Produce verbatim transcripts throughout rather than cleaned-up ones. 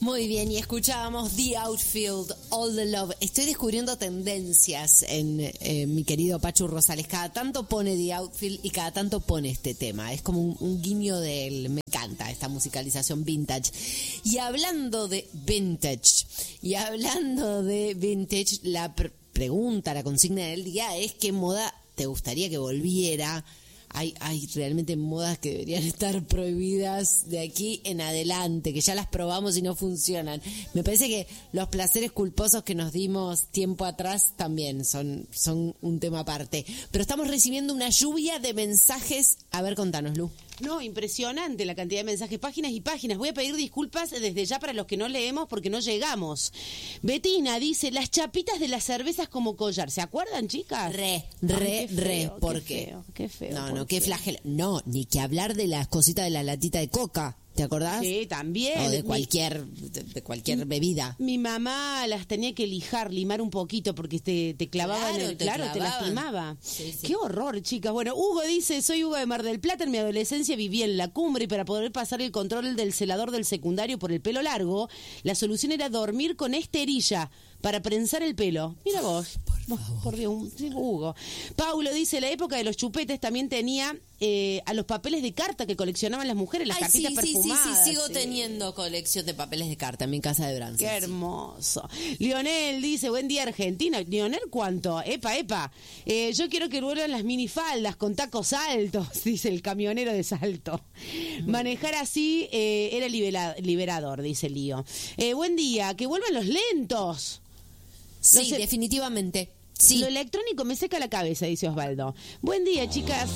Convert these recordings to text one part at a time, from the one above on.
Muy bien, y escuchábamos The Outfield, All the Love. Estoy descubriendo tendencias en eh, mi querido Pachu Rosales. Cada tanto pone The Outfield y cada tanto pone este tema. Es como un, un guiño del... Me encanta esta musicalización vintage. Y hablando de vintage, y hablando de vintage, la pr- pregunta, la consigna del día es ¿qué moda te gustaría que volviera? Hay, hay realmente modas que deberían estar prohibidas de aquí en adelante, que ya las probamos y no funcionan. Me parece que los placeres culposos que nos dimos tiempo atrás también son, son un tema aparte. Pero estamos recibiendo una lluvia de mensajes. A ver, contanos, Lu. No, impresionante la cantidad de mensajes, páginas y páginas. Voy a pedir disculpas desde ya para los que no leemos porque no llegamos. Betina dice, las chapitas de las cervezas como collar. ¿Se acuerdan, chicas? Re, re, Ay, qué re. feo, ¿Por qué? qué? Feo, qué feo. No, no, qué flagelo. No, ni que hablar de las cositas de la latita de coca. ¿Te acordás? Sí, también. O de Mi- cualquier, de, de cualquier bebida. Mi mamá las tenía que lijar, limar un poquito porque te, te clavaban Claro, en el... te Claro, te clavaban. lastimaba. Sí, sí. Qué horror, chicas. Bueno, Hugo dice, soy Hugo de Mar del Plata, en mi adolescencia viví en la cumbre y para poder pasar el control del celador del secundario por el pelo largo, la solución era dormir con esterilla para prensar el pelo. Mira vos. Por, por Dios, un- sí, Hugo. Paulo dice, la época de los chupetes también tenía eh, a los papeles de carta que coleccionaban las mujeres, las Ay, cartitas sí, sí, sí, perfumadas. sí, sigo sí. teniendo colección de papeles de carta en mi casa de Branson. Qué hermoso. Lionel dice, buen día Argentina. Lionel, ¿cuánto? Epa, epa. Eh, yo quiero que vuelvan las minifaldas con tacos altos, dice el camionero de Salto. Manejar así eh, era libera- liberador, dice Lío. Eh, buen día, que vuelvan los lentos. Sí, No sé- definitivamente. Sí. Lo electrónico me seca la cabeza, dice Osvaldo. Buen día, chicas.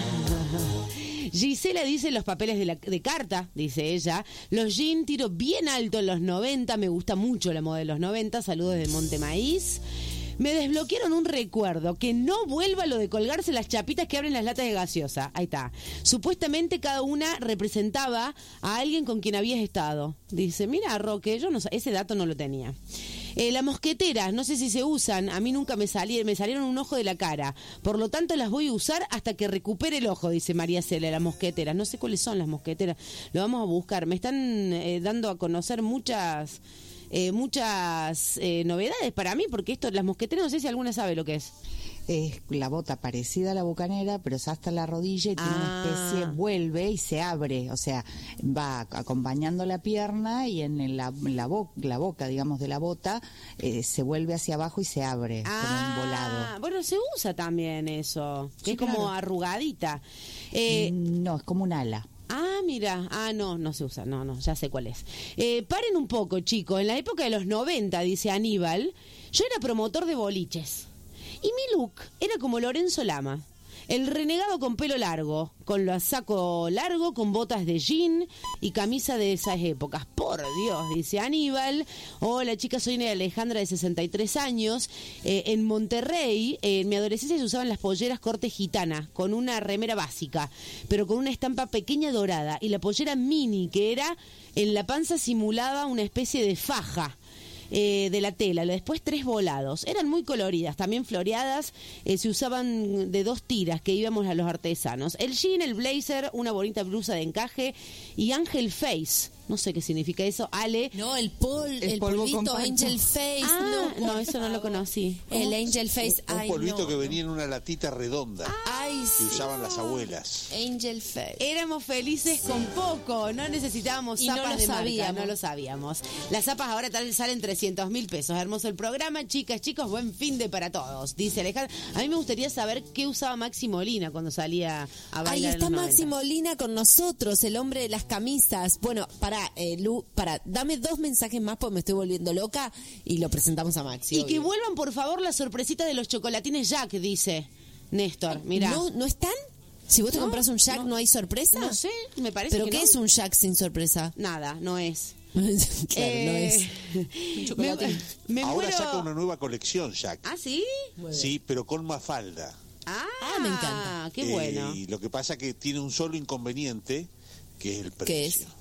Gisela dice los papeles de, la, de carta, dice ella. Los jeans tiro bien alto en los noventa. Me gusta mucho la moda de los noventa. Saludos de Monte Maíz. Me desbloquearon un recuerdo. Que no vuelva lo de colgarse las chapitas que abren las latas de gaseosa. Ahí está. Supuestamente cada una representaba a alguien con quien habías estado. Dice, mira, Roque, yo no, sa- ese dato no lo tenía. Eh, las mosqueteras, no sé si se usan, a mí nunca me salieron, me salieron un ojo de la cara, por lo tanto las voy a usar hasta que recupere el ojo, dice María Cela, las mosqueteras, no sé cuáles son las mosqueteras, lo vamos a buscar, me están eh, dando a conocer muchas eh, muchas eh, novedades para mí, porque esto, las mosqueteras, no sé si alguna sabe lo que es. Es la bota parecida a la bucanera, pero es hasta la rodilla y tiene Ah. una especie, vuelve y se abre, o sea, va acompañando la pierna y en la, la, bo- la boca, digamos, de la bota, eh, se vuelve hacia abajo y se abre como un volado. Bueno, se usa también eso, que Sí, es como claro. arrugadita. Eh, No, es como un ala. Ah, mira, ah, no, no se usa, no, no, ya sé cuál es. Eh, paren un poco, chicos, en la época de los noventa, dice Aníbal, yo era promotor de boliches. Y mi look era como Lorenzo Lama, el renegado con pelo largo, con lo saco largo, con botas de jean y camisa de esas épocas. Por Dios, dice Aníbal. Hola, chicas, soy Alejandra de sesenta y tres años. Eh, en Monterrey, eh, en mi adolescencia se usaban las polleras corte gitana, con una remera básica, pero con una estampa pequeña dorada. Y la pollera mini, que era en la panza simulaba una especie de faja. Eh, de la tela, después tres volados, eran muy coloridas, también floreadas, eh, se usaban de dos tiras que íbamos a los artesanos, el jean, el blazer, una bonita blusa de encaje y Angel Face, no sé qué significa eso, Ale. No, el pol, el, El polvo polvito compacto. Angel Face. Ah, no, no, por eso no lo favor. conocí. El Angel Face. Un Ay, polvito no. que venía en una latita redonda Ay, que sí. usaban las abuelas. Angel Face. Éramos felices con poco, no necesitábamos Y no zapas lo de marca, sabíamos. no lo sabíamos. Las zapas ahora tal salen trescientos mil pesos. Hermoso el programa, chicas, chicos, buen fin de para todos, dice Alejandra. A mí me gustaría saber qué usaba Maxi Molina cuando salía a Ahí bailar. en está los Maxi noventa. Molina con nosotros, el hombre de las camisas. Bueno, para, eh, Lu, para, dame dos mensajes más porque me estoy volviendo loca y lo presentamos a Maxi. Y que obvio. vuelvan, por favor, la sorpresita de los chocolatines Jack, dice Néstor. Mira. ¿No, ¿No están? Si vos te No, compras un Jack, no. ¿no, hay sorpresa? No sé, me parece ¿Pero que qué no. es un Jack sin sorpresa? Nada, no es. claro, no Eh, es. Un me, chocolatín. me Ahora muero... saca una nueva colección, Jack. ¿Ah, sí? Sí, pero con Mafalda. Ah, Ah, me encanta. Qué Eh, bueno. Y lo que pasa que tiene un solo inconveniente, que es el precio. ¿Qué es?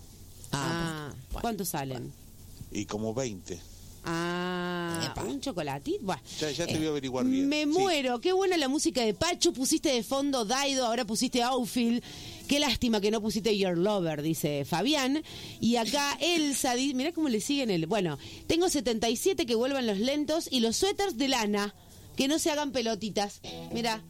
Ah, bueno, ¿cuántos salen? Y como veinte. Ah, Epa. un chocolatito. Bueno. Ya, ya te voy a averiguar bien. Me Sí. muero, qué buena la música de Pachu, pusiste de fondo Daido, ahora pusiste Outfield. Qué lástima que no pusiste Your Lover, dice Fabián. Y acá Elsa, dice, mirá cómo le siguen el... Bueno, tengo setenta y siete, que vuelvan los lentos y los suéteres de lana, que no se hagan pelotitas. Mirá.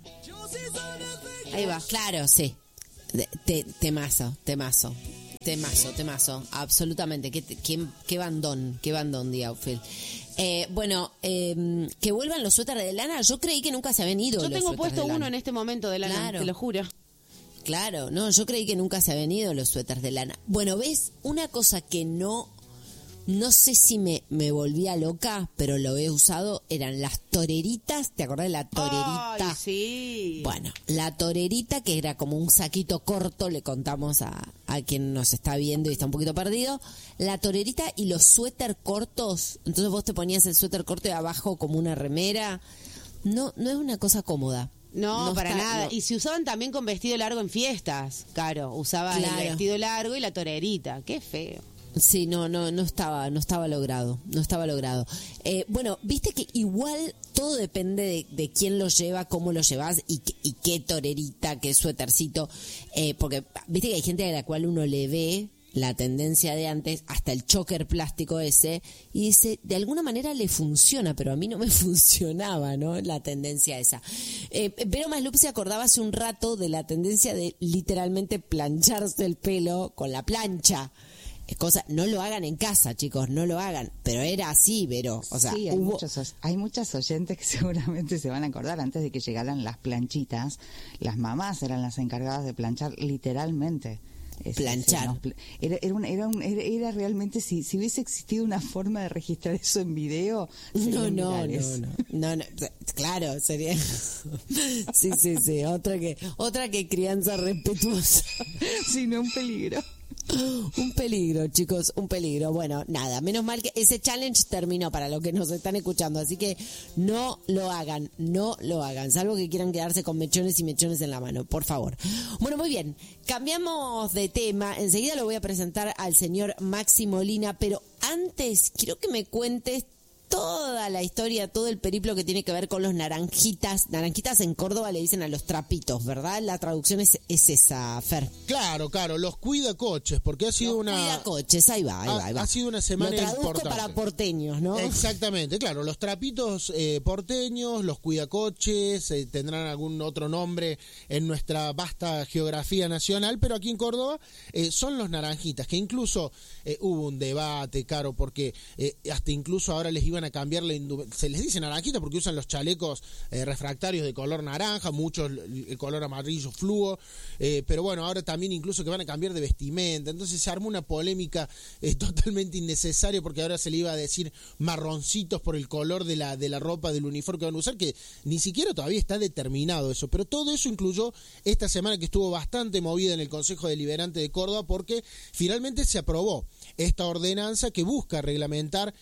Ahí va. Claro, sí. De- te- temazo, temazo. Temazo, temazo. Absolutamente. Qué, qué, qué bandón, qué bandón de outfit. Eh, bueno, eh, que vuelvan los suéteres de lana. Yo creí que nunca se habían ido. Yo los tengo suéteres puesto de lana. uno en este momento de lana, Claro. te lo juro. Claro, no, yo creí que nunca se habían ido los suéteres de lana. Bueno, ¿ves? Una cosa que no, no sé si me, me volvía loca, pero lo he usado, eran las toreritas. ¿Te acordás de la torerita? Ay, sí. Bueno, la torerita, que era como un saquito corto, le contamos a, a quien nos está viendo y está un poquito perdido. La torerita y los suéter cortos. Entonces vos te ponías el suéter corto y abajo como una remera. No, no es una cosa cómoda. No, No para está- nada. no. Y se usaban también con vestido largo en fiestas. Claro, usaban Claro. el vestido largo y la torerita. Qué feo. Sí, no, no, no estaba, no estaba logrado, no estaba logrado. Eh, bueno, viste que igual todo depende de, de quién lo lleva, cómo lo llevas y, qué- y qué torerita, qué suétercito, eh, porque viste que hay gente a la cual uno le ve la tendencia de antes, hasta el choker plástico ese, y dice, de alguna manera le funciona, pero a mí no me funcionaba, ¿no? La tendencia esa. Eh, Vero Maslup se acordaba hace un rato de la tendencia de literalmente plancharse el pelo con la plancha. Es cosa, no lo hagan en casa, chicos, no lo hagan, pero era así, Vero, o sea, sí, hay, hubo... muchos, os- hay muchas oyentes que seguramente se van a acordar. Antes de que llegaran las planchitas, las mamás eran las encargadas de planchar literalmente. Es- Planchar. es- nos pl- Era, era, un- era, un- era, era realmente, si, si hubiese existido una forma de registrar eso en video, No, serían no, virales. no, no, no, no, claro, sería, sí, sí, sí, otra que, otra que crianza respetuosa. Sí, no, un peligro. Un peligro, chicos, un peligro. Bueno, nada, menos mal que ese challenge terminó para los que nos están escuchando, así que no lo hagan, no lo hagan, salvo que quieran quedarse con mechones y mechones en la mano, por favor. Bueno, muy bien, cambiamos de tema, enseguida lo voy a presentar al señor Maxi Molina, pero antes quiero que me cuentes toda la historia, todo el periplo que tiene que ver con los naranjitas. Naranjitas en Córdoba le dicen a los trapitos, ¿verdad? La traducción es, es esa, Fer. Claro, claro, los cuidacoches, porque ha sido Los una... cuidacoches, ahí va, ahí ha, va, ahí va. ha sido una semana Lo traduzco importante. para porteños, ¿no? Exactamente, claro, los trapitos eh, porteños, los cuidacoches, eh, tendrán algún otro nombre en nuestra vasta geografía nacional, pero aquí en Córdoba eh, son los naranjitas, que incluso eh, hubo un debate, Caro, porque eh, hasta incluso ahora les iban a cambiar la indu- se les dice naranjita porque usan los chalecos eh, refractarios de color naranja, muchos el, el color amarillo fluo, eh, pero bueno, ahora también incluso que van a cambiar de vestimenta, entonces se armó una polémica eh, totalmente innecesaria porque ahora se le iba a decir marroncitos por el color de la, de la ropa, del uniforme que van a usar, que ni siquiera todavía está determinado eso, pero todo eso incluyó esta semana que estuvo bastante movida en el Consejo Deliberante de Córdoba porque finalmente se aprobó esta ordenanza que busca reglamentar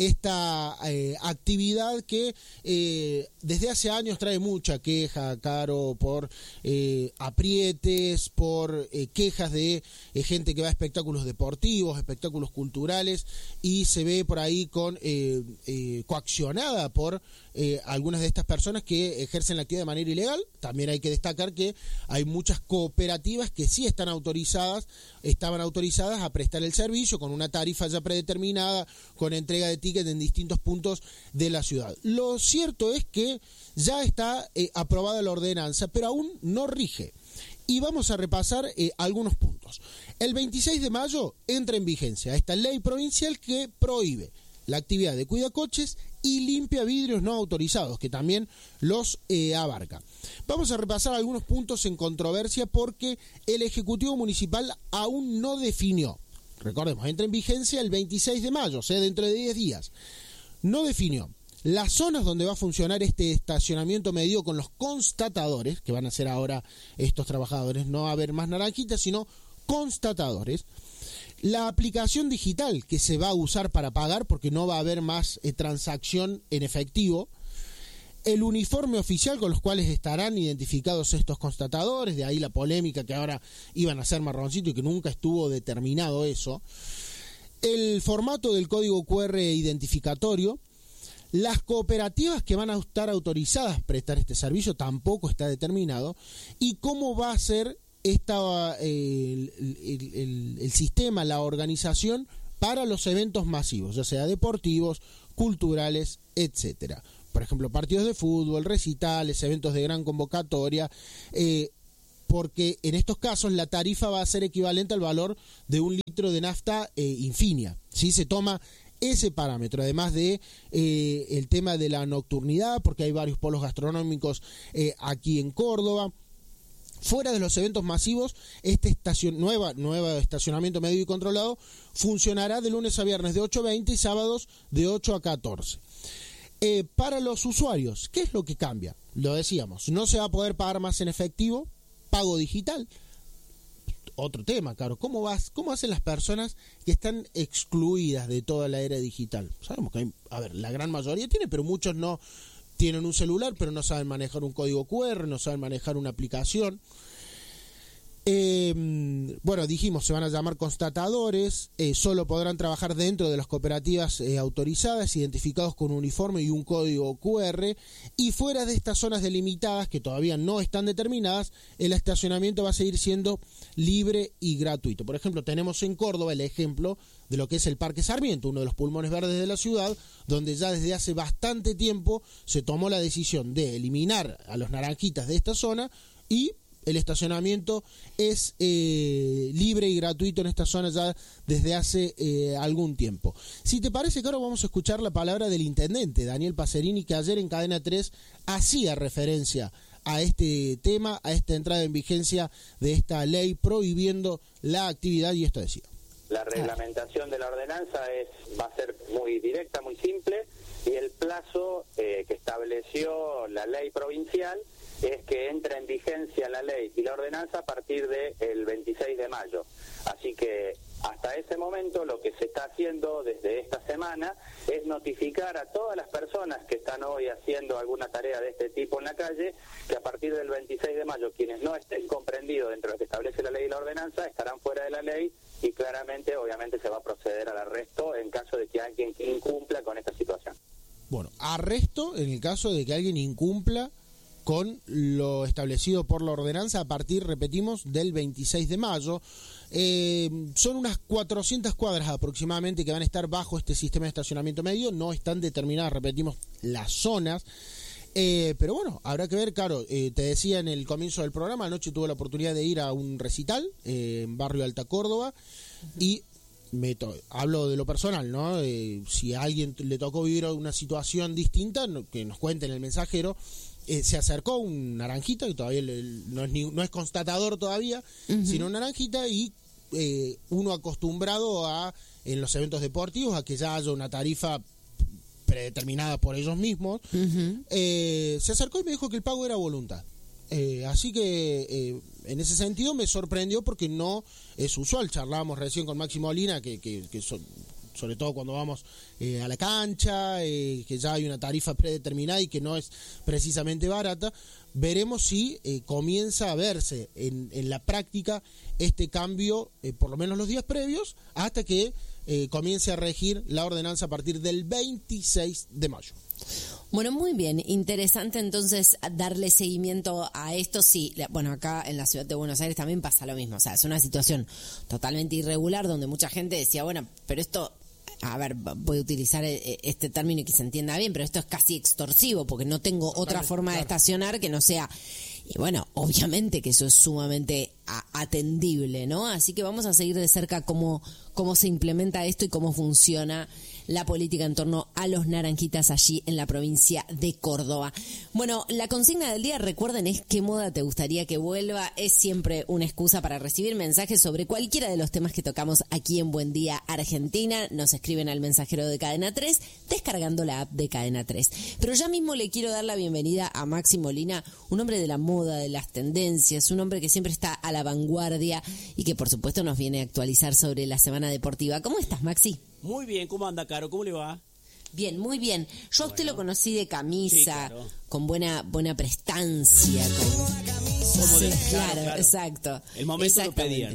esta eh, actividad que eh, desde hace años trae mucha queja, Caro, por eh, aprietes, por eh, quejas de eh, gente que va a espectáculos deportivos, espectáculos culturales, y se ve por ahí con eh, eh, coaccionada por eh, algunas de estas personas que ejercen la actividad de manera ilegal. También hay que destacar que hay muchas cooperativas que sí están autorizadas, estaban autorizadas a prestar el servicio con una tarifa ya predeterminada, con entrega de ticket en distintos puntos de la ciudad. Lo cierto es que ya está eh, aprobada la ordenanza, pero aún no rige. Y vamos a repasar eh, algunos puntos. El veintiséis de mayo entra en vigencia esta ley provincial que prohíbe la actividad de cuidacoches y limpia vidrios no autorizados, que también los eh, abarca. Vamos a repasar algunos puntos en controversia porque el Ejecutivo Municipal aún no definió. Recordemos, entra en vigencia el veintiséis de mayo, o sea, dentro de diez días. No definió las zonas donde va a funcionar este estacionamiento medido con los constatadores, que van a ser ahora estos trabajadores, no va a haber más naranjitas, sino constatadores. La aplicación digital que se va a usar para pagar, porque no va a haber más eh, transacción en efectivo. El uniforme oficial con los cuales estarán identificados estos constatadores, de ahí la polémica que ahora iban a ser marroncito y que nunca estuvo determinado eso. El formato del código cu erre identificatorio. Las cooperativas que van a estar autorizadas a prestar este servicio tampoco está determinado. Y cómo va a ser esta, eh, el, el, el, el sistema, la organización para los eventos masivos, ya sea deportivos, culturales, etcétera. Por ejemplo, partidos de fútbol, recitales, eventos de gran convocatoria, eh, porque en estos casos la tarifa va a ser equivalente al valor de un litro de nafta eh, Infinia, ¿sí? Se toma ese parámetro, además de eh, el tema de la nocturnidad, porque hay varios polos gastronómicos eh, aquí en Córdoba. Fuera de los eventos masivos, este estacion, nueva, nueva estacionamiento medio y controlado funcionará de lunes a viernes de ocho a veinte y sábados de ocho a catorce. Eh, para los usuarios, ¿qué es lo que cambia? Lo decíamos, no se va a poder pagar más en efectivo, pago digital. Otro tema, claro, ¿cómo vas, cómo hacen las personas que están excluidas de toda la era digital? Sabemos que hay, a ver, la gran mayoría tiene, pero muchos no tienen un celular, pero no saben manejar un código cu erre, no saben manejar una aplicación. Eh, bueno, dijimos, se van a llamar constatadores, eh, solo podrán trabajar dentro de las cooperativas eh, autorizadas, identificados con un uniforme y un código cu erre, y fuera de estas zonas delimitadas, que todavía no están determinadas, el estacionamiento va a seguir siendo libre y gratuito. Por ejemplo, tenemos en Córdoba el ejemplo de lo que es el Parque Sarmiento, uno de los pulmones verdes de la ciudad, donde ya desde hace bastante tiempo se tomó la decisión de eliminar a los naranjitas de esta zona y el estacionamiento es eh, libre y gratuito en esta zona ya desde hace eh, algún tiempo. Si te parece, Caro, vamos a escuchar la palabra del intendente, Daniel Pacerini, que ayer en Cadena tres hacía referencia a este tema, a esta entrada en vigencia de esta ley prohibiendo la actividad, y esto decía. La reglamentación de la ordenanza es va a ser muy directa, muy simple, y el plazo eh, que estableció la ley provincial es que entra en vigencia la ley y la ordenanza a partir del veintiséis de mayo. Así que hasta ese momento lo que se está haciendo desde esta semana es notificar a todas las personas que están hoy haciendo alguna tarea de este tipo en la calle, que a partir del veintiséis de mayo quienes no estén comprendidos dentro de lo que establece la ley y la ordenanza estarán fuera de la ley, y claramente obviamente se va a proceder al arresto en caso de que alguien incumpla con esta situación. Bueno, arresto en el caso de que alguien incumpla con lo establecido por la ordenanza a partir, repetimos, del veintiséis de mayo. Eh, son unas cuatrocientas cuadras aproximadamente que van a estar bajo este sistema de estacionamiento medio. No están determinadas, repetimos, las zonas. Eh, pero bueno, habrá que ver, claro, eh, te decía en el comienzo del programa, anoche tuve la oportunidad de ir a un recital eh, en Barrio Alta Córdoba, y me to- hablo de lo personal, ¿no? Eh, si a alguien le tocó vivir una situación distinta, no, que nos cuente en el mensajero. Eh, se acercó un naranjita, que todavía le, no, es ni, no es constatador todavía, uh-huh. sino un naranjita, y eh, uno acostumbrado a, en los eventos deportivos, a que ya haya una tarifa predeterminada por ellos mismos, uh-huh. eh, se acercó y me dijo que el pago era voluntad. Eh, así que eh, en ese sentido me sorprendió, porque no es usual. Charlábamos recién con Maxi Molina, que, que, que son, sobre todo cuando vamos eh, a la cancha, eh, que ya hay una tarifa predeterminada y que no es precisamente barata. Veremos si eh, comienza a verse en, en la práctica este cambio, eh, por lo menos los días previos, hasta que eh, comience a regir la ordenanza a partir del veintiséis de mayo. Bueno, muy bien, interesante entonces darle seguimiento a esto. Sí, bueno, acá en la ciudad de Buenos Aires también pasa lo mismo, o sea, es una situación totalmente irregular donde mucha gente decía, bueno, pero esto, a ver, voy a utilizar este término y que se entienda bien, pero esto es casi extorsivo, porque no tengo otra forma de estacionar que no sea. Y bueno, obviamente que eso es sumamente a- atendible, ¿no? Así que vamos a seguir de cerca cómo, cómo se implementa esto y cómo funciona la política en torno a los naranjitas allí en la provincia de Córdoba. Bueno, la consigna del día, recuerden, es qué moda te gustaría que vuelva. Es siempre una excusa para recibir mensajes sobre cualquiera de los temas que tocamos aquí en Buen Día Argentina. Nos escriben al mensajero de Cadena tres, descargando la app de Cadena tres. Pero ya mismo le quiero dar la bienvenida a Maxi Molina, un hombre de la moda, de las tendencias, un hombre que siempre está a la vanguardia y que por supuesto nos viene a actualizar sobre la semana deportiva. ¿Cómo estás, Maxi? Muy bien, ¿cómo anda, Caro? ¿Cómo le va? Bien, muy bien. Yo a usted Bueno. lo conocí de camisa, Sí, claro. con buena buena prestancia. Con... Como Sí, de- claro, claro, claro. exacto. El momento lo Exactamente. pedía, ¿no?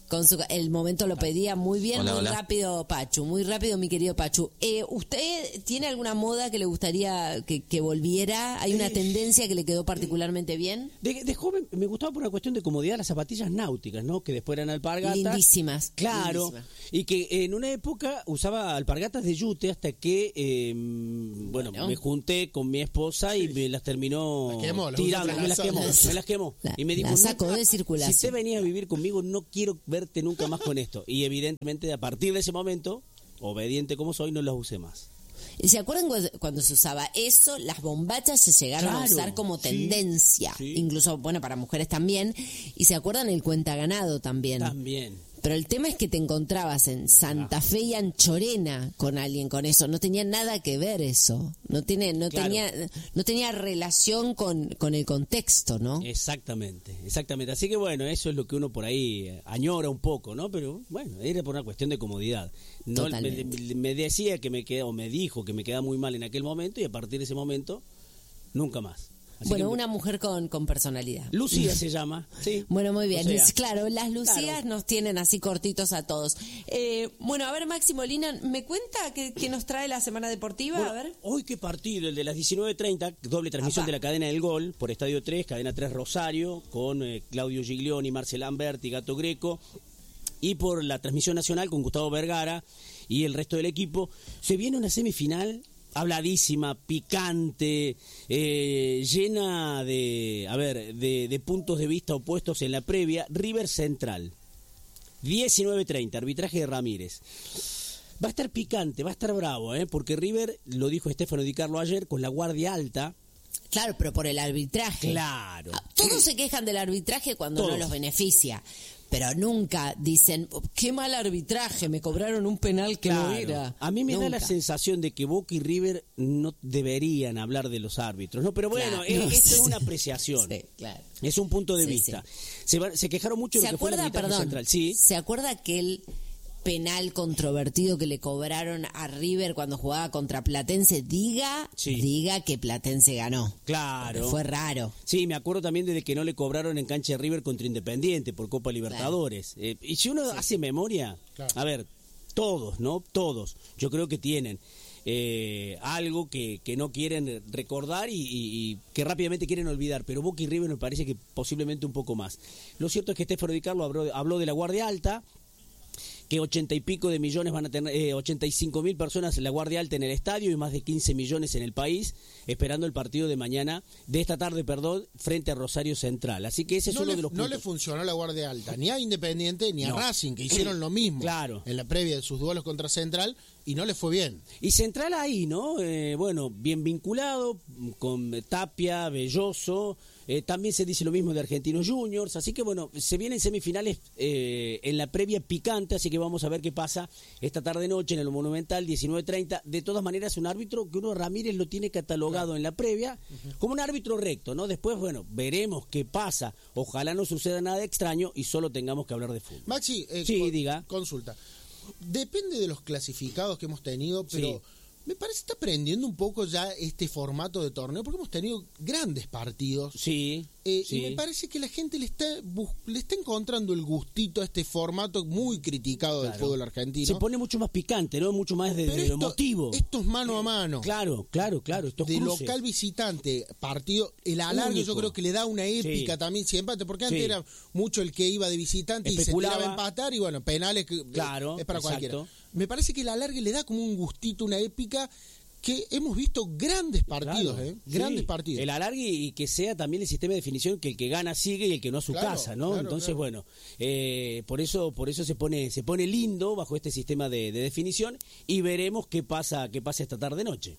Con su, el momento lo pedía muy bien, Hola, muy hola. rápido, Pachu, muy rápido, mi querido Pachu. Eh, ¿Usted tiene alguna moda que le gustaría que, que volviera? ¿Hay una Eh, tendencia que le quedó particularmente bien? De, de joven me gustaba por una cuestión de comodidad las zapatillas náuticas, ¿no? Que después eran alpargatas. Lindísimas. Claro. lindísimas. Y que en una época usaba alpargatas de yute hasta que, eh, bueno, Bueno. me junté con mi esposa y me las terminó Las quemó, las tirando. usó Me las quemó, las- me las quemó. La- y me dijo, la sacó "Nunca- de circulación". Si usted venía a vivir conmigo, no quiero verte nunca más con esto. Y evidentemente, a partir de ese momento, obediente como soy, no las usé más. ¿Y se acuerdan cu- cuando se usaba eso? Las bombachas se llegaron a Claro, usar como sí, tendencia, sí. incluso, bueno, para mujeres también. Y se acuerdan el cuentaganado también. También. Pero el tema es que te encontrabas en Santa Fe y Anchorena con alguien con eso. No tenía nada que ver eso. No tiene, no Claro. tenía, no tenía relación con, con el contexto, ¿no? Exactamente, exactamente. Así que bueno, eso es lo que uno por ahí eh, añora un poco, ¿no? Pero bueno, era por una cuestión de comodidad. No, me, Totalmente. me decía que me quedaba, o me dijo que me quedaba muy mal en aquel momento y a partir de ese momento, nunca más. Así Bueno, que, una mujer con, con personalidad. Lucía se llama, sí. Bueno, muy bien. O sea, Es- claro, las Lucías claro. nos tienen así cortitos a todos. Eh, bueno, a ver, Maxi Molina, ¿me cuenta qué, qué nos trae la semana deportiva? Bueno, a ver. hoy qué partido, el de las diecinueve treinta, doble transmisión Apá. de la cadena del gol por Estadio tres, cadena tres Rosario, con eh, Claudio Giglioni, Marcel Amberti, Gato Greco, y por la transmisión nacional con Gustavo Vergara y el resto del equipo. Se viene una semifinal habladísima, picante, eh, llena de, a ver, de, de puntos de vista opuestos en la previa. River Central, diecinueve treinta, arbitraje de Ramírez. Va a estar picante, va a estar bravo, ¿eh? Porque River, lo dijo Estefano Di Carlo ayer, con la guardia alta. Claro, pero por el arbitraje. Claro. Ah, Todos se quejan del arbitraje cuando no Todos. los beneficia. Pero nunca dicen, "Oh, qué mal arbitraje, me cobraron un penal que no Claro. era". A mí me da la Nunca. sensación de que Boca y River no deberían hablar de los árbitros, ¿no? Pero bueno, Claro, eh, no, esto sí, es una sí. apreciación. Sí, claro. Es un punto de Sí, vista. Se, va- se quejaron mucho de ¿Se lo que fue el acuerda, arbitraje perdón, central. Sí. ¿se acuerda aquel penal controvertido que le cobraron a River cuando jugaba contra Platense? Diga, Sí. diga que Platense ganó. Claro. Fue raro. Sí, me acuerdo también de que no le cobraron en cancha de River contra Independiente por Copa Libertadores. Eh, y si uno hace memoria, Claro. a ver, todos, ¿no? Todos, yo creo que tienen eh, algo que, que no quieren recordar y, y- y que rápidamente quieren olvidar, pero Boca y River me parece que posiblemente un poco más. Lo cierto es que Estefano Di Carlo habló, habló de la Guardia Alta, que ochenta y pico de millones van a tener, eh, ochenta y cinco mil personas en la Guardia Alta en el estadio y más de quince millones en el país, esperando el partido de mañana, de esta tarde, perdón, frente a Rosario Central. Así que ese es No uno le, de los no puntos. le funcionó la Guardia Alta, ni a Independiente ni a No. Racing, que hicieron lo mismo Claro. en la previa de sus duelos contra Central y no le fue bien. Y Central ahí, ¿no? Eh, bueno, bien vinculado, con Tapia, Belloso, eh, también se dice lo mismo de Argentinos Juniors, así que bueno, se vienen semifinales eh, en la previa picante, así que vamos a ver qué pasa esta tarde-noche en el Monumental, diecinueve treinta. De todas maneras, un árbitro que uno Ramírez lo tiene catalogado en la previa como un árbitro recto, ¿no? Después, bueno, veremos qué pasa, ojalá no suceda nada extraño y solo tengamos que hablar de fútbol. Maxi, eh, Sí, con- diga. consulta. Depende de los clasificados que hemos tenido, pero Sí. me parece que está aprendiendo un poco ya este formato de torneo, porque hemos tenido grandes partidos. Sí, Eh, sí. Y me parece que la gente le está bus- le está encontrando el gustito a este formato muy criticado del Claro. fútbol argentino. Se pone mucho más picante, ¿no? Mucho más de, Pero de lo esto, emotivo. esto es mano a mano. Claro, claro, claro. Estos De cruces. local visitante, partido, el alargue Único. yo creo que le da una épica Sí. también si empate, porque antes Sí. era mucho el que iba de visitante y se Especulaba. tiraba a empatar y bueno, penales que Claro, es para exacto. cualquiera. Me parece que el alargue le da como un gustito, una épica que hemos visto grandes partidos, Claro, ¿eh? Grandes sí. partidos. El alargue y que sea también el sistema de definición que el que gana sigue y el que no a su Claro, casa, ¿no? claro, Entonces, claro. bueno, eh, por eso por eso se pone se pone lindo bajo este sistema de, de definición y veremos qué pasa qué pasa esta tarde noche.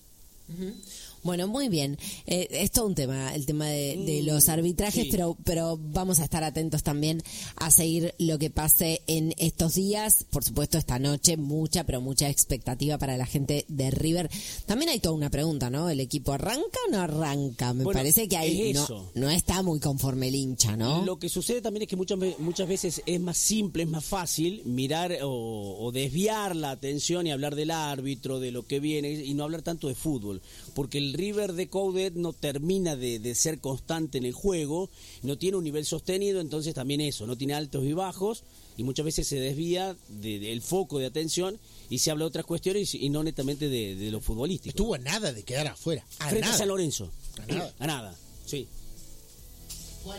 Bueno, muy bien. Eh, es todo un tema, el tema de, de los arbitrajes, sí. pero, pero vamos a estar atentos también a seguir lo que pase en estos días. Por supuesto, esta noche, mucha, pero mucha expectativa para la gente de River. También hay toda una pregunta, ¿no? ¿El equipo arranca o no arranca? Me Bueno, parece que ahí es no, eso. no está muy conforme el hincha, ¿no? Lo que sucede también es que muchas ve- muchas veces es más simple, es más fácil mirar o, o desviar la atención y hablar del árbitro, de lo que viene y no hablar tanto de fútbol, porque el River de Coudet no termina de, de ser constante en el juego, no tiene un nivel sostenido, entonces también eso, no tiene altos y bajos, y muchas veces se desvía del de, de foco de atención y se habla de otras cuestiones y, y no netamente de, de lo futbolístico. Estuvo a nada de quedar afuera. A Frente nada. a San Lorenzo. A nada. A nada, sí. Bueno.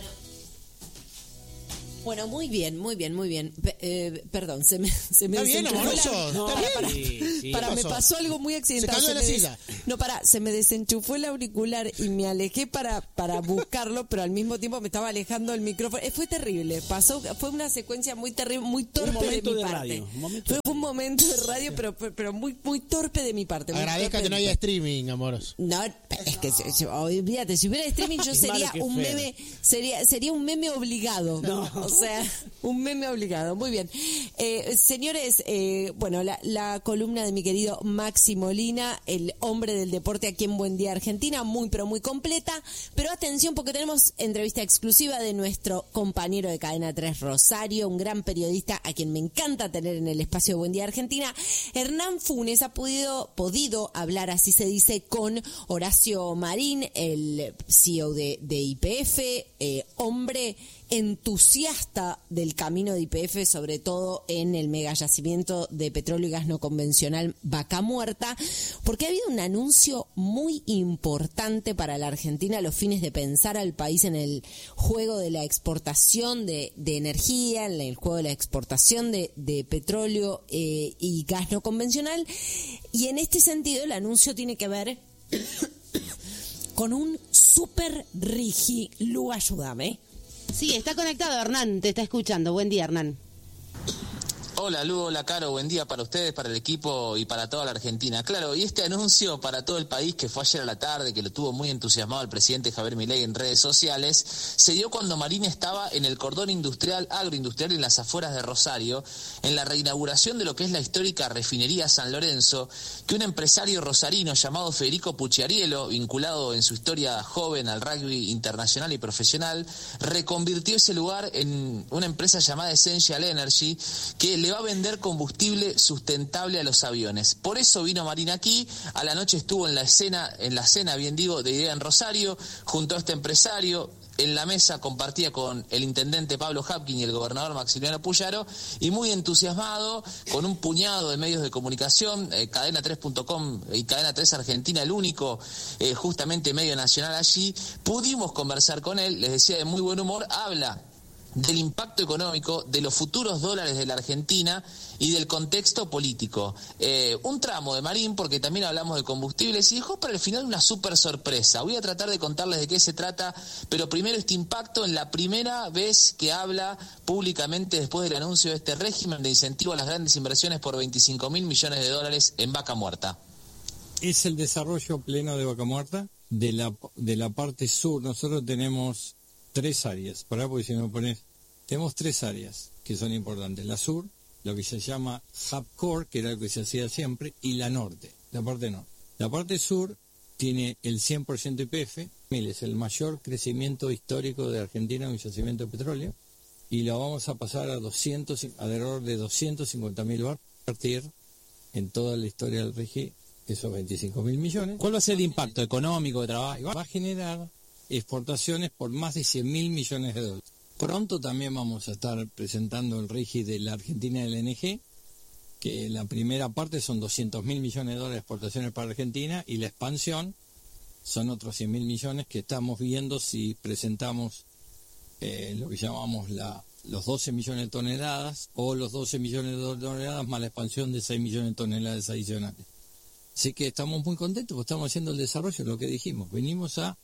Bueno, muy bien, muy bien, muy bien. Pe- eh, perdón, se me, se me Está bien, desenchufó la- amoroso. No, Está bien. para, Sí, sí. para, ¿Qué me pasó? pasó algo muy accidental. Se cayó de la me silla. No, para, se me desenchufó el auricular y me alejé para, para buscarlo, pero al mismo tiempo me estaba alejando el micrófono. Eh, fue terrible, pasó, fue una secuencia muy terrible, muy torpe momento de mi de parte. radio, un momento fue de- un momento de radio, pero, pero muy, muy torpe de mi parte. muy Agradezca torpe que no de mi haya parte. streaming, amoros. No, es que se- se- olvídate, si hubiera streaming yo Es sería malo que un Fer. meme, sería sería un meme obligado. No. O sea, un meme obligado. Muy bien. Eh, señores, eh, bueno, la, la columna de mi querido Maxi Molina, el hombre del deporte aquí en Buen Día Argentina, muy pero muy completa, pero atención porque tenemos entrevista exclusiva de nuestro compañero de Cadena tres Rosario, un gran periodista a quien me encanta tener en el espacio de Buen Día Argentina. Hernán Funes ha podido, podido hablar, así se dice, con Horacio Marín, el C E O de, de Y P F, eh, hombre entusiasta del camino de Y P F, sobre todo en el mega yacimiento de petróleo y gas no convencional Vaca Muerta, porque ha habido un anuncio muy importante para la Argentina a los fines de pensar al país en el juego de la exportación de, de energía, en el juego de la exportación de, de petróleo eh, y gas no convencional, y en este sentido el anuncio tiene que ver con un super rigi. Lu, ayúdame. Sí, está conectado Hernán, te está escuchando. Buen día, Hernán. Hola Lu, hola Caro, buen día para ustedes, para el equipo y para toda la Argentina. Claro, y este anuncio para todo el país que fue ayer a la tarde, que lo tuvo muy entusiasmado el presidente Javier Milei en redes sociales, se dio cuando Marín estaba en el cordón industrial, agroindustrial en las afueras de Rosario, en la reinauguración de lo que es la histórica refinería San Lorenzo, que un empresario rosarino llamado Federico Pucciariello, vinculado en su historia joven al rugby internacional y profesional, reconvirtió ese lugar en una empresa llamada Essential Energy, que le va a vender combustible sustentable a los aviones. Por eso vino Marín aquí, a la noche estuvo en la escena, en la cena, bien digo, de Idea en Rosario, junto a este empresario. En la mesa compartía con el intendente Pablo Hapkin y el gobernador Maximiliano Puyaro, y muy entusiasmado, con un puñado de medios de comunicación, eh, cadena tres punto com y Cadena tres Argentina, el único eh, justamente medio nacional allí, pudimos conversar con él, les decía de muy buen humor, habla del impacto económico, de los futuros dólares de la Argentina y del contexto político. Eh, un tramo de Marín, porque también hablamos de combustibles, y dejó para el final una súper sorpresa. Voy a tratar de contarles de qué se trata, pero primero este impacto en la primera vez que habla públicamente después del anuncio de este régimen de incentivo a las grandes inversiones por veinticinco mil millones de dólares en Vaca Muerta. Es el desarrollo pleno de Vaca Muerta. De la, de la parte sur, nosotros tenemos tres áreas. Pará, porque si me pones... Tenemos tres áreas que son importantes. La sur, lo que se llama Hub Core, que era lo que se hacía siempre, y la norte, la parte norte. La parte sur tiene el cien por ciento Y P F, es el mayor crecimiento histórico de Argentina en un yacimiento de petróleo, y lo vamos a pasar a doscientos, alrededor de doscientos cincuenta mil bar, partir en toda la historia del regi, esos veinticinco mil millones. ¿Cuál va a ser el impacto económico de trabajo? Va a generar exportaciones por más de cien mil millones de dólares. Pronto también vamos a estar presentando el regi de la Argentina L N G, que la primera parte son doscientos mil millones de dólares de exportaciones para Argentina, y la expansión son otros cien mil millones que estamos viendo si presentamos eh, lo que llamamos la, los doce millones de toneladas, o los doce millones de toneladas más la expansión de seis millones de toneladas adicionales. Así que estamos muy contentos porque estamos haciendo el desarrollo, lo que dijimos. Venimos a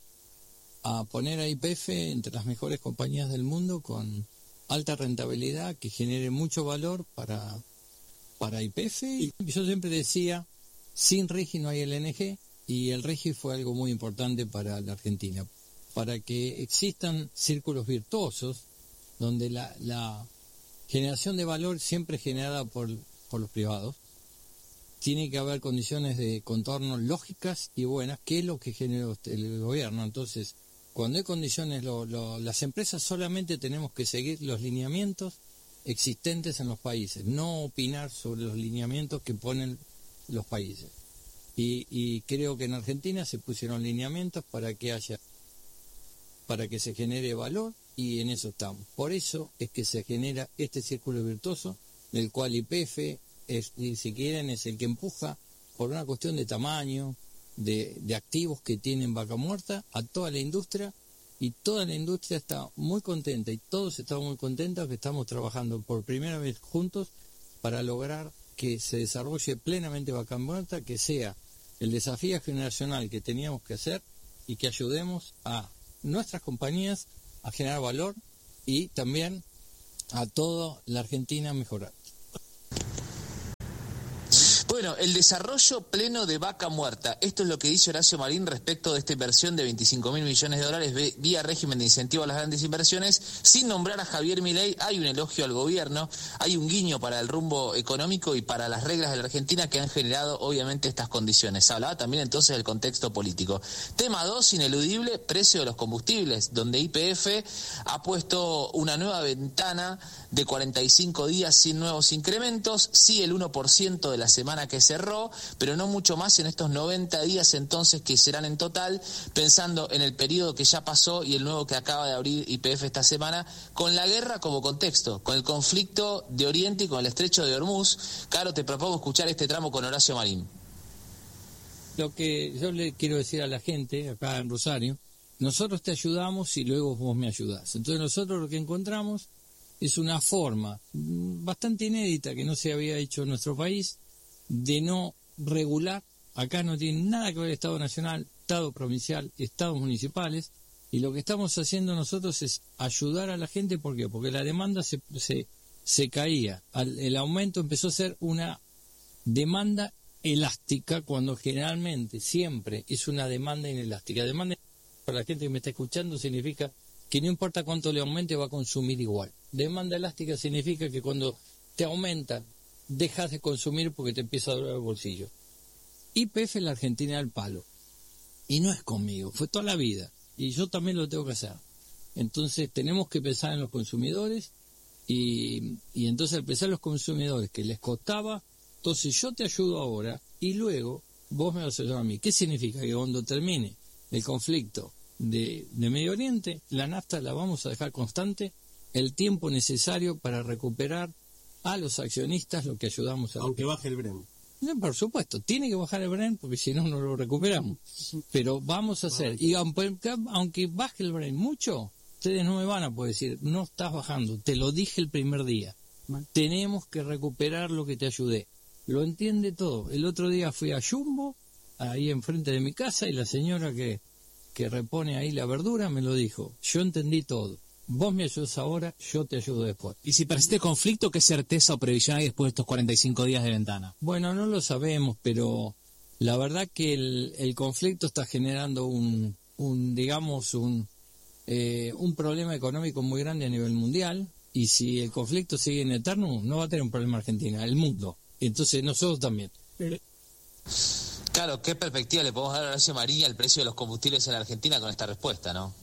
a poner a Y P F entre las mejores compañías del mundo con alta rentabilidad que genere mucho valor para, para Y P F. Y yo siempre decía, sin regi no hay L N G, y el regi fue algo muy importante para la Argentina, para que existan círculos virtuosos donde la, la generación de valor siempre generada por, por los privados. Tiene que haber condiciones de contorno lógicas y buenas, que es lo que genera el gobierno. Entonces, cuando hay condiciones, lo, lo, las empresas solamente tenemos que seguir los lineamientos existentes en los países, no opinar sobre los lineamientos que ponen los países. Y, y creo que en Argentina se pusieron lineamientos para que haya, para que se genere valor y en eso estamos. Por eso es que se genera este círculo virtuoso, del cual Y P F, es, si quieren, es el que empuja por una cuestión de tamaño, de, de activos que tienen Vaca Muerta, a toda la industria, y toda la industria está muy contenta, y todos estamos muy contentos que estamos trabajando por primera vez juntos para lograr que se desarrolle plenamente Vaca Muerta, que sea el desafío generacional que teníamos que hacer y que ayudemos a nuestras compañías a generar valor y también a toda la Argentina a mejorar. Bueno, el desarrollo pleno de Vaca Muerta. Esto es lo que dice Horacio Marín respecto de esta inversión de veinticinco mil millones de dólares vía régimen de incentivo a las grandes inversiones. Sin nombrar a Javier Milei, hay un elogio al gobierno, hay un guiño para el rumbo económico y para las reglas de la Argentina que han generado obviamente estas condiciones. Hablaba también entonces del contexto político. Tema dos, ineludible, precio de los combustibles, donde Y P F ha puesto una nueva ventana de cuarenta y cinco días sin nuevos incrementos, sí el uno por ciento de la semana que cerró, pero no mucho más en estos noventa días entonces que serán en total, pensando en el periodo que ya pasó y el nuevo que acaba de abrir Y P F esta semana, con la guerra como contexto, con el conflicto de Oriente y con el estrecho de Hormuz. Caro, te propongo escuchar este tramo con Horacio Marín. Lo que yo le quiero decir a la gente acá en Rosario, nosotros te ayudamos y luego vos me ayudás. Entonces nosotros lo que encontramos es una forma bastante inédita que no se había hecho en nuestro país de no regular. Acá no tiene nada que ver el Estado Nacional, Estado Provincial, Estados Municipales, y lo que estamos haciendo nosotros es ayudar a la gente. ¿Por qué? Porque la demanda se, se, se caía. Al, el aumento empezó a ser una demanda elástica, cuando generalmente siempre es una demanda inelástica. Demanda para la gente que me está escuchando significa que no importa cuánto le aumente, va a consumir igual. Demanda elástica significa que cuando te aumentan, dejas de consumir porque te empieza a doler el bolsillo. Y P F en la Argentina al palo. Y no es conmigo, fue toda la vida. Y yo también lo tengo que hacer. Entonces tenemos que pensar en los consumidores y, y entonces al pensar en los consumidores que les costaba, entonces yo te ayudo ahora y luego vos me vas a ayudar a mí. ¿Qué significa? Que cuando termine el conflicto de, de Medio Oriente, la nafta la vamos a dejar constante el tiempo necesario para recuperar a los accionistas lo que ayudamos a... Aunque baje el Brent. No, por supuesto, tiene que bajar el Brent porque si no, no lo recuperamos. Pero vamos a hacer, y aunque, aunque baje el Brent mucho, ustedes no me van a poder decir, no estás bajando, te lo dije el primer día. Tenemos que recuperar lo que te ayudé. Lo entiende todo. El otro día fui a Jumbo, ahí enfrente de mi casa, y la señora que, que repone ahí la verdura me lo dijo. Yo entendí todo. Vos me ayudas ahora, yo te ayudo después. ¿Y si persiste conflicto, qué certeza o previsión hay después de estos cuarenta y cinco días de ventana? Bueno, no lo sabemos, pero la verdad que el, el conflicto está generando un, un digamos, un, eh, un problema económico muy grande a nivel mundial, y si el conflicto sigue en eterno, no va a tener un problema Argentina, el mundo. Entonces nosotros también. Claro, ¿qué perspectiva le podemos dar a Horacio Marín al precio de los combustibles en la Argentina con esta respuesta, no?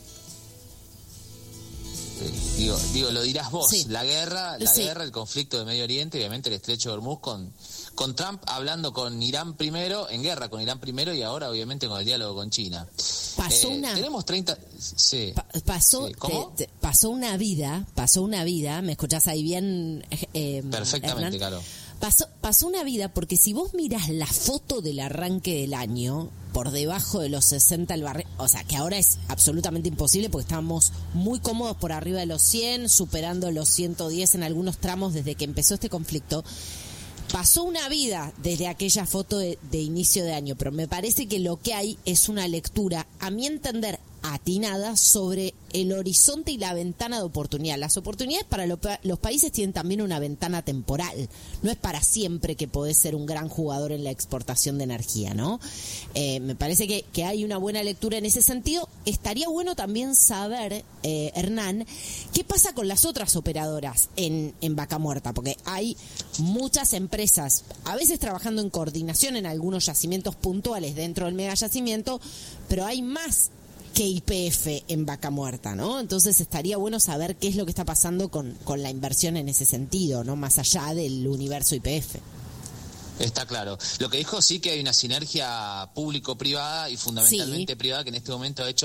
Digo, digo, lo dirás vos, sí. la guerra, la sí. guerra, el conflicto de Medio Oriente, obviamente el estrecho de Hormuz, con, con Trump hablando con Irán primero, en guerra con Irán primero, y ahora obviamente con el diálogo con China. Pasó eh, una... Tenemos treinta... Sí. Pa pasó, sí. ¿Cómo? Te, te, pasó una vida, pasó una vida, ¿me escuchás ahí bien? Eh, Perfectamente, Hernán? claro. Pasó, pasó una vida, porque si vos mirás la foto del arranque del año, por debajo de los sesenta el barril, o sea, que ahora es absolutamente imposible porque estamos muy cómodos por arriba de los cien, superando los ciento diez en algunos tramos desde que empezó este conflicto. Pasó una vida desde aquella foto de, de inicio de año, pero me parece que lo que hay es una lectura, a mi entender, atinada sobre el horizonte y la ventana de oportunidad. Las oportunidades para lo, los países tienen también una ventana temporal. No es para siempre que podés ser un gran jugador en la exportación de energía, ¿no? Eh, me parece que, que hay una buena lectura en ese sentido. Estaría bueno también saber, eh, Hernán, qué pasa con las otras operadoras en, en Vaca Muerta, porque hay muchas empresas, a veces trabajando en coordinación en algunos yacimientos puntuales dentro del mega yacimiento, pero hay más que Y P F en Vaca Muerta, ¿no? Entonces estaría bueno saber qué es lo que está pasando con, con la inversión en ese sentido, ¿no? Más allá del universo Y P F. Está claro. Lo que dijo sí que hay una sinergia público-privada y fundamentalmente sí. privada que en este momento ha hecho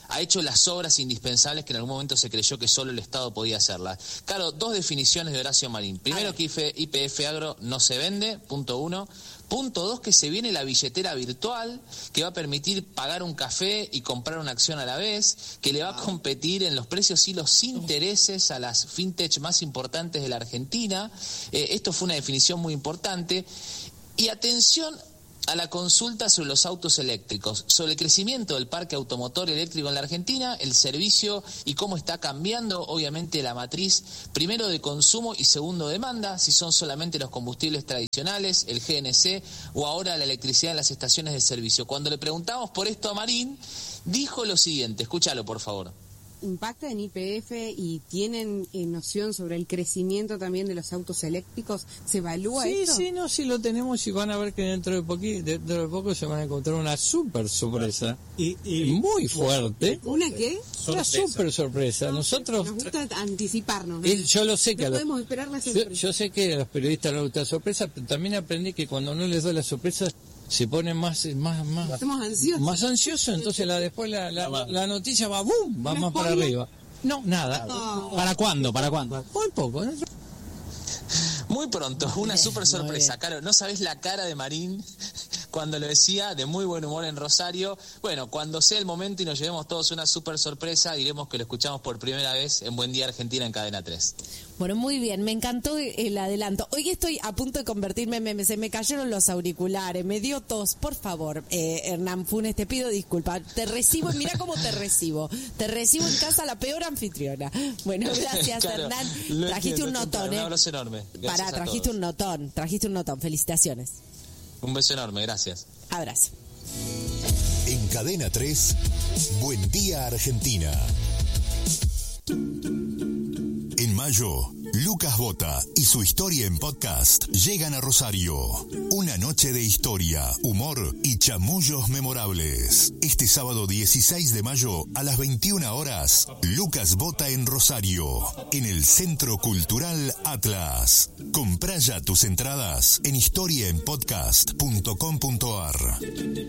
ha hecho las obras indispensables que en algún momento se creyó que solo el Estado podía hacerlas. Claro, dos definiciones de Horacio Marín. Primero, que I P F Agro no se vende, punto uno. Punto dos, que se viene la billetera virtual, que va a permitir pagar un café y comprar una acción a la vez, que le va a competir en los precios y los intereses a las fintech más importantes de la Argentina. Eh, esto fue una definición muy importante. Y atención a la consulta sobre los autos eléctricos, sobre el crecimiento del parque automotor eléctrico en la Argentina, el servicio y cómo está cambiando, obviamente, la matriz, primero de consumo y segundo demanda, si son solamente los combustibles tradicionales, el G N C o ahora la electricidad en las estaciones de servicio. Cuando le preguntamos por esto a Marín, dijo lo siguiente, escúchalo por favor. ¿Impacta en I P F y tienen eh, noción sobre el crecimiento también de los autos eléctricos? ¿Se evalúa sí, esto? Sí, sí, no, sí lo tenemos y van a ver que dentro de, poqui, dentro de poco se van a encontrar una súper sorpresa. Y, y muy fuerte. ¿Una qué? Una súper sorpresa. Nosotros... Nos gusta anticiparnos. ¿No? Eh, yo lo sé que... No los, podemos esperar la sorpresa. Yo, yo sé que a los periodistas les gusta la sorpresa, pero también aprendí que cuando no les doy la sorpresa se ponen más más más Estamos ansiosos. Más ansiosos, entonces la después la, la, la noticia va boom, va más para arriba. No, nada. No. ¿Para cuándo? ¿Para cuándo? Muy poco, ¿no? Muy pronto, una súper sorpresa. Claro, no sabés la cara de Marín cuando lo decía, de muy buen humor en Rosario. Bueno, cuando sea el momento y nos llevemos todos una súper sorpresa, diremos que lo escuchamos por primera vez en Buen Día Argentina en Cadena tres. Bueno, muy bien, me encantó el adelanto. Hoy estoy a punto de convertirme en meme, se me cayeron los auriculares, me dio tos. Por favor, eh, Hernán Funes, te pido disculpas. Te recibo, mira cómo te recibo. Te recibo en casa la peor anfitriona. Bueno, gracias, claro, Hernán. Trajiste un notón, ¿eh? Un abrazo enorme. Gracias. Pará, trajiste un notón, trajiste un notón. Felicitaciones. Un beso enorme, gracias. Abrazo. En Cadena tres, Buen Día Argentina. En mayo, Lucas Bota y su historia en podcast llegan a Rosario. Una noche de historia, humor y chamullos memorables. Este sábado dieciséis de mayo a las veintiuna horas, Lucas Bota en Rosario, en el Centro Cultural Atlas. Comprá ya tus entradas en historia en podcast punto com punto ar.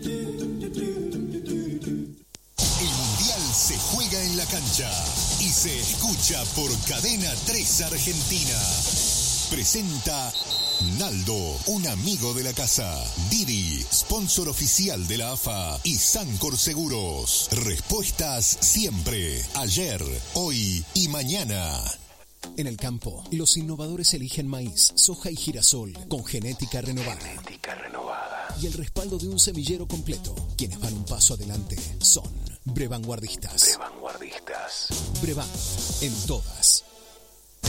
El Mundial se juega en la cancha y se escucha por Cadena tres Argentina. Presenta Naldo, un amigo de la casa. Didi, sponsor oficial de la A F A y Sancor Seguros. Respuestas siempre, ayer, hoy y mañana. En el campo, los innovadores eligen maíz, soja y girasol con genética renovada. Genética renovada. Y el respaldo de un semillero completo. Quienes van un paso adelante son Brevanguardistas. Brevanguardistas. Brevan, en todas.